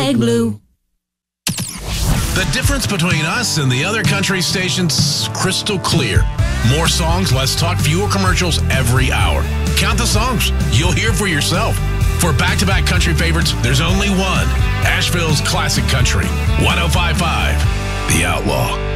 Egg Blue. The difference between us and the other country stations, crystal clear. More songs, less talk, fewer commercials every hour. Count the songs. You'll hear for yourself. For back-to-back country favorites, there's only one. Asheville's Classic Country. 105.5, The Outlaw.